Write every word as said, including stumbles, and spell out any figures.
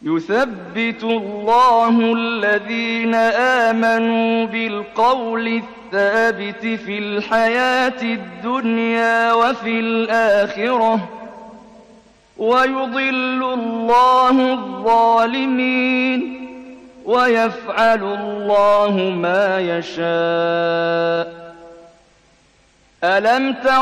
يثبت الله الذين آمنوا بالقول الثابت في الحياة الدنيا وفي الآخرة ويضل الله الظالمين ويفعل الله ما يشاء. ألم تر